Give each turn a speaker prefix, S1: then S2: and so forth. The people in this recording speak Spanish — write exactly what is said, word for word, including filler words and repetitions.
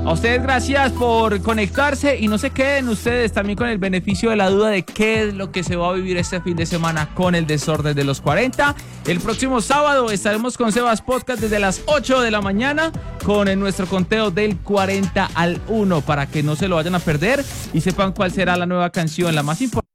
S1: A ustedes gracias por conectarse y no se queden ustedes también con el beneficio de la duda de qué es lo que se va a vivir este fin de semana con el desorden de los cuarenta. El próximo sábado estaremos con Sebas Podcast desde las ocho de la mañana con el, nuestro conteo del cuarenta al uno para que no se lo vayan a perder y sepan cuál será la nueva canción, la más importante.